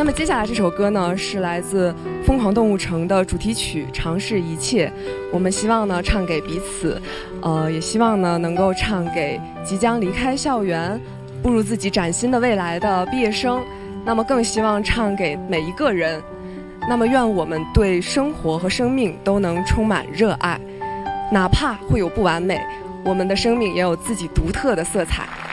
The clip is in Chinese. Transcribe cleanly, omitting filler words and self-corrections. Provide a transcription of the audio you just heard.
那么接下来这首歌呢，是来自《疯狂动物城》的主题曲《尝试一切》。我们希望呢唱给彼此，也希望呢能够唱给即将离开校园、步入自己崭新的未来的毕业生。那么更希望唱给每一个人。那么愿我们对生活和生命都能充满热爱，哪怕会有不完美，我们的生命也有自己独特的色彩。